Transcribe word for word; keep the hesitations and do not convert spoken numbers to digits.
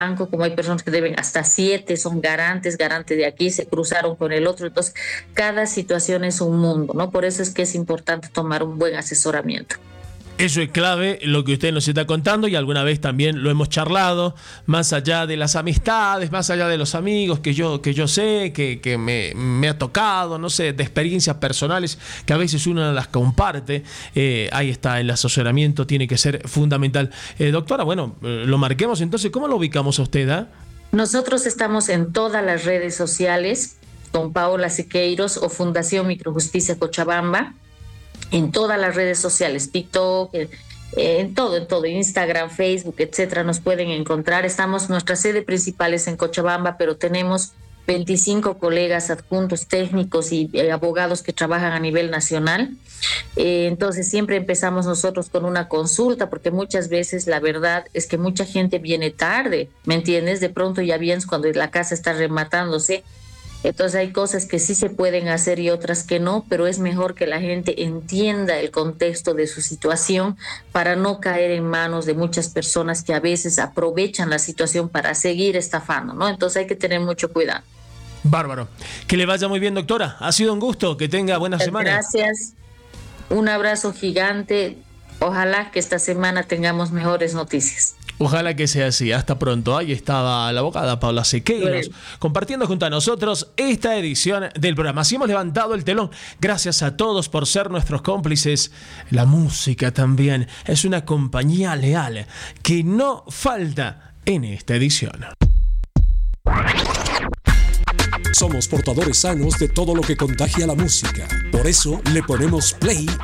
banco, como hay personas que deben hasta siete, son garantes, garantes de aquí, se cruzaron con el otro. Entonces, cada situación es un mundo, ¿no? Por eso es que es importante tomar un buen asesoramiento. Eso es clave, lo que usted nos está contando, y alguna vez también lo hemos charlado, más allá de las amistades, más allá de los amigos que yo, que yo sé, que, que me, me ha tocado, no sé, de experiencias personales que a veces uno las comparte. Eh, ahí está, el asesoramiento tiene que ser fundamental. Eh, doctora, bueno, eh, lo marquemos entonces. ¿Cómo lo ubicamos a usted? ¿eh? Nosotros estamos en todas las redes sociales con Paola Siqueiros o Fundación Microjusticia Cochabamba. En todas las redes sociales, TikTok, eh, en todo, en todo, Instagram, Facebook, etcétera, nos pueden encontrar. Estamos, nuestra sede principal es en Cochabamba, pero tenemos veinticinco colegas adjuntos técnicos y eh, abogados que trabajan a nivel nacional. Eh, entonces siempre empezamos nosotros con una consulta, porque muchas veces la verdad es que mucha gente viene tarde, ¿me entiendes? De pronto ya vienes cuando la casa está rematándose. Entonces hay cosas que sí se pueden hacer y otras que no, pero es mejor que la gente entienda el contexto de su situación para no caer en manos de muchas personas que a veces aprovechan la situación para seguir estafando, ¿no? Entonces hay que tener mucho cuidado. Bárbaro. Que le vaya muy bien, doctora. Ha sido un gusto. Que tenga buena Muchas semana. Gracias. Un abrazo gigante. Ojalá que esta semana tengamos mejores noticias. Ojalá que sea así. Hasta pronto. Ahí estaba la abogada Paola Siqueiros bueno. compartiendo junto a nosotros esta edición del programa. Así hemos levantado el telón. Gracias a todos por ser nuestros cómplices. La música también es una compañía leal que no falta en esta edición. Somos portadores sanos de todo lo que contagia la música. Por eso le ponemos play